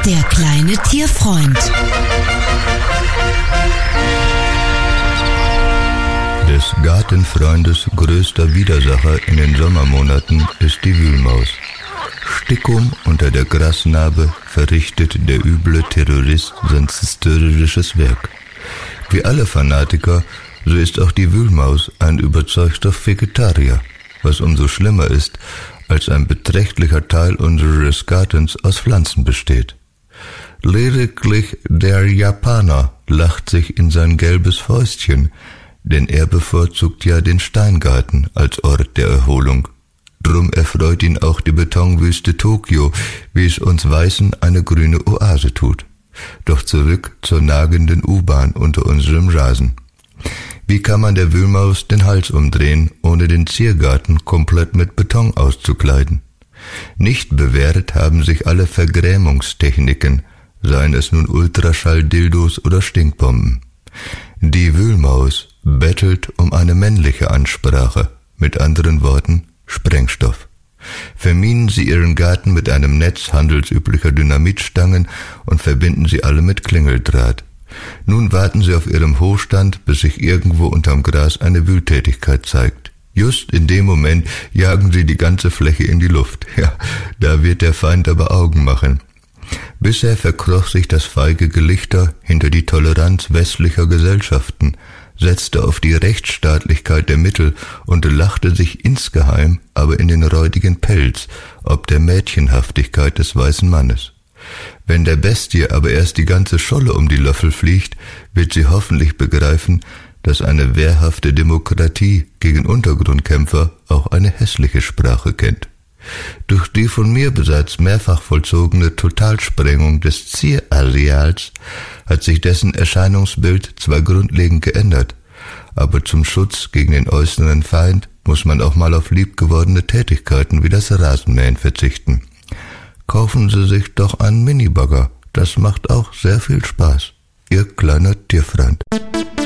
Der kleine Tierfreund. Des Gartenfreundes größter Widersacher in den Sommermonaten ist die Wühlmaus. Stickum unter der Grasnarbe verrichtet der üble Terrorist sein zerstörerisches Werk. Wie alle Fanatiker, so ist auch die Wühlmaus ein überzeugter Vegetarier, was umso schlimmer ist, als ein beträchtlicher Teil unseres Gartens aus Pflanzen besteht. Lediglich der Japaner lacht sich in sein gelbes Fäustchen, denn er bevorzugt ja den Steingarten als Ort der Erholung. Drum erfreut ihn auch die Betonwüste Tokio, wie es uns Weißen eine grüne Oase tut. Doch zurück zur nagenden U-Bahn unter unserem Rasen. Wie kann man der Wühlmaus den Hals umdrehen, ohne den Ziergarten komplett mit Beton auszukleiden? Nicht bewährt haben sich alle Vergrämungstechniken, seien es nun Ultraschall-Dildos oder Stinkbomben. Die Wühlmaus bettelt um eine männliche Ansprache, mit anderen Worten Sprengstoff. Verminen Sie Ihren Garten mit einem Netz handelsüblicher Dynamitstangen und verbinden Sie alle mit Klingeldraht. Nun warten Sie auf Ihrem Hochstand, bis sich irgendwo unterm Gras eine Wühltätigkeit zeigt. Just in dem Moment jagen Sie die ganze Fläche in die Luft. Ja, da wird der Feind aber Augen machen. Bisher verkroch sich das feige Gelichter hinter die Toleranz westlicher Gesellschaften, setzte auf die Rechtsstaatlichkeit der Mittel und lachte sich insgeheim aber in den räudigen Pelz ob der Mädchenhaftigkeit des weißen Mannes. Wenn der Bestie aber erst die ganze Scholle um die Löffel fliegt, wird sie hoffentlich begreifen, dass eine wehrhafte Demokratie gegen Untergrundkämpfer auch eine hässliche Sprache kennt. Durch die von mir bereits mehrfach vollzogene Totalsprengung des Zierareals hat sich dessen Erscheinungsbild zwar grundlegend geändert, aber zum Schutz gegen den äußeren Feind muss man auch mal auf liebgewordene Tätigkeiten wie das Rasenmähen verzichten. Kaufen Sie sich doch einen Minibagger, das macht auch sehr viel Spaß. Ihr kleiner Tierfreund.